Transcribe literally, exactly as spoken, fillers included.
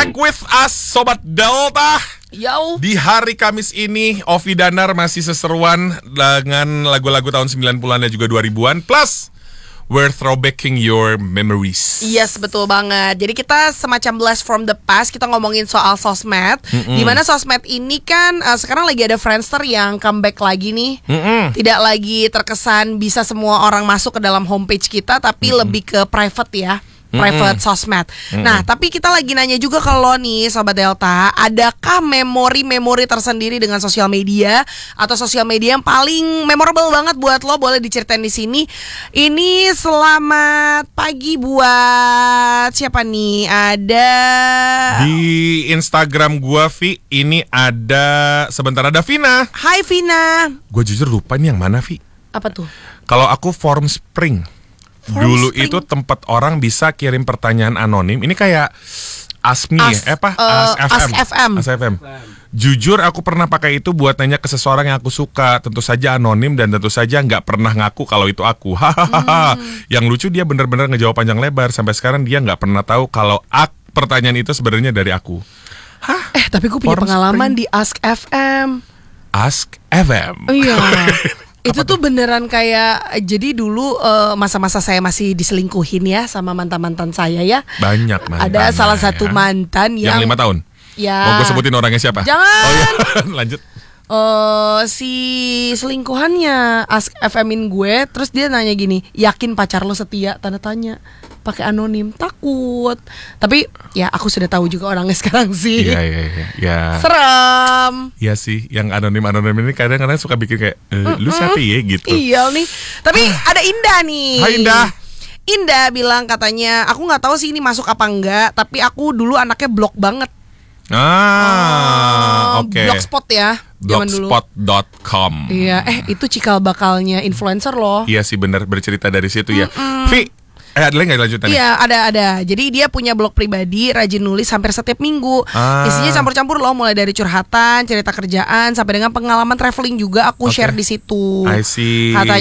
Back with us, Sobat Delta. Yo. Di hari Kamis ini, Ovi Danar masih seseruan dengan lagu-lagu tahun sembilan puluhan dan juga dua ribuan. Plus, we're throwbacking your memories. Yes, betul banget. Jadi kita semacam blast from the past. Kita ngomongin soal sosmed. Mm-mm. Dimana sosmed ini kan uh, sekarang lagi ada Friendster yang comeback lagi nih. Mm-mm. Tidak lagi terkesan bisa semua orang masuk ke dalam homepage kita, tapi Mm-mm. lebih ke private ya. Private Mm-mm. sosmed. Mm-mm. Nah, tapi kita lagi nanya juga ke lo nih, Sobat Delta, adakah memori-memori tersendiri dengan sosial media atau sosial media yang paling memorable banget buat lo? Boleh diceritain di sini. Ini selamat pagi buat siapa nih? Ada di Instagram gua, Vi. Ini ada sebentar ada Vina. Hai Vina. Gua jujur lupa ini yang mana, Vi. Apa tuh? Kalau aku Form Spring. Form Dulu Spring. Itu tempat orang bisa kirim pertanyaan anonim. Ini kayak Ask Me, As, eh apa? Uh, Ask F M. Ask Ask F F M. M. Jujur aku pernah pakai itu buat nanya ke seseorang yang aku suka. Tentu saja anonim dan tentu saja nggak pernah ngaku kalau itu aku. Hahaha. hmm. Yang lucu dia benar-benar ngejawab panjang lebar. Sampai sekarang dia nggak pernah tahu kalau ak pertanyaan itu sebenarnya dari aku. Hah? Eh tapi gue punya Form pengalaman Spring. di Ask F M. Ask F M. Iya. Itu tuh beneran kayak, jadi dulu uh, masa-masa saya masih diselingkuhin ya sama mantan-mantan saya ya. Banyak mantan. Ada salah ya. satu mantan yang Yang lima tahun? Ya. Mau gue sebutin orangnya siapa? Jangan. Oh iya, lanjut. Uh, si selingkuhannya Ask F M-in gue, terus dia nanya gini, yakin pacar lo setia? Tanda tanya. Pakai anonim, takut. Tapi ya aku sudah tahu juga orangnya sekarang sih. Iya iya iya. Ya. Serem. Iya sih, yang anonim-anonim ini kadang-kadang suka bikin kayak e, lu siapa ya gitu. Iya nih. Tapi ada Indah nih. Hai Indah. Indah bilang katanya, aku nggak tahu sih ini masuk apa enggak, tapi aku dulu anaknya blog banget. Ah, oh, oke. Okay. Blogspot ya. blogspot dot com. Iya, eh itu cikal bakalnya influencer loh. Iya sih benar, bercerita dari situ ya. Mm-mm. Vi, eh ada lagi nggak lanjutannya? Iya ada ada. Jadi dia punya blog pribadi, rajin nulis hampir setiap minggu. Ah. Isinya campur-campur loh, mulai dari curhatan, cerita kerjaan, sampai dengan pengalaman traveling juga aku okay. share di situ. I see. Katanya